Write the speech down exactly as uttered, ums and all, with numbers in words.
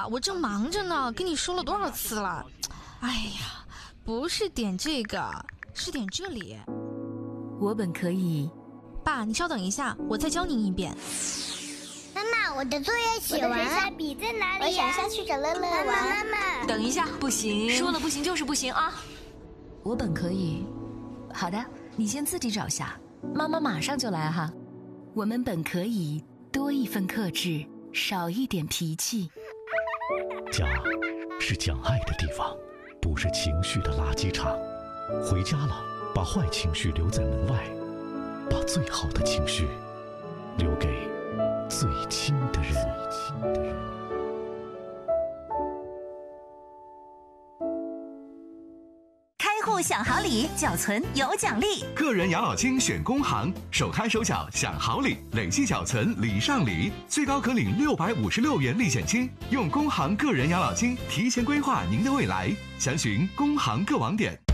呀，我正忙着呢，跟你说了多少次了？哎呀，不是点这个，是点这里。 我本可以。 爸，你稍等一下，我再教您一遍。 妈妈，我的作业写完了，笔在哪里呀？我想下去找乐乐玩。妈妈， 等一下，不行，说了不行就是不行啊！我本可以。好的，你先自己找下，妈妈马上就来哈。我们本可以多一分克制，少一点脾气。 家是讲爱的地方，不是情绪的垃圾场。回家了，把坏情绪留在门外，把最好的情绪留给最亲的人。 开户享好礼，缴存有奖励。 个人养老金选工行，首开首缴享好礼，累计缴存礼上礼，最高可领六百五十六元历险金。用工行个人养老金提前规划您的未来，详询工行各网点。